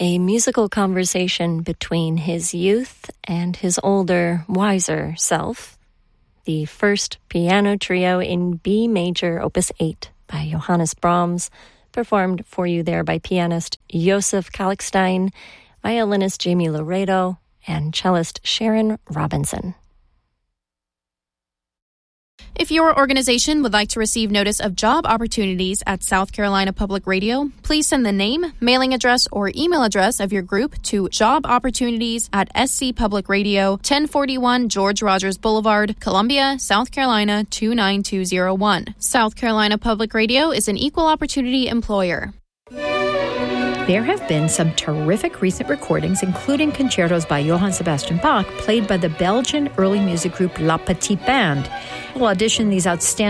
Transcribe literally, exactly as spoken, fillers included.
a musical conversation between his youth and his older, wiser self. The first piano trio in B major, opus eight by Johannes Brahms, performed for you there by pianist Josef Kalkstein, violinist Jamie Laredo, and cellist Sharon Robinson. If your organization would like to receive notice of job opportunities at South Carolina Public Radio, please send the name, mailing address, or email address of your group to jobopportunities at S C Public Radio, ten forty-one George Rogers Boulevard, Columbia, South Carolina two nine two zero one. South Carolina Public Radio is an equal opportunity employer. There have been some terrific recent recordings, including concertos by Johann Sebastian Bach, played by the Belgian early music group La Petite Band. We'll audition these outstanding